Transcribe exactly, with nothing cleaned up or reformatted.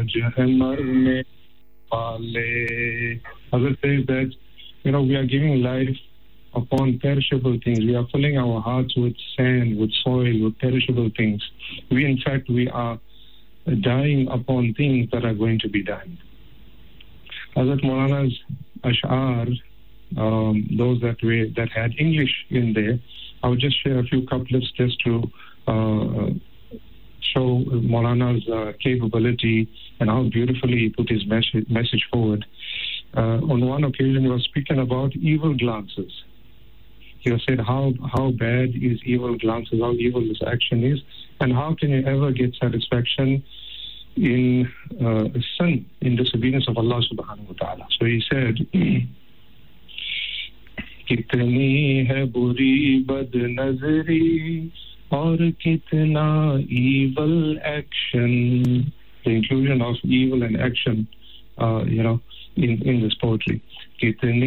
taaj hai marne wale. Hazrat says that, you know, we are giving life upon perishable things. We are filling our hearts with sand, with soil, with perishable things. We, in fact, we are dying upon things that are going to be dying. Hazrat Maulana's Ash'ar, um, those that we, that had English in there, I would just share a few couplets just to uh, show Maulana's uh, capability and how beautifully he put his message, message forward. Uh, on one occasion, he was speaking about evil glances. He said how how bad is evil glances, how evil this action is, and how can you ever get satisfaction in uh, sin, in disobedience of Allah subhanahu wa ta'ala. So he said, kitni hai buri bad nazari aur kitna evil action. The inclusion of evil and action, uh, you know, in, in this poetry. Kitni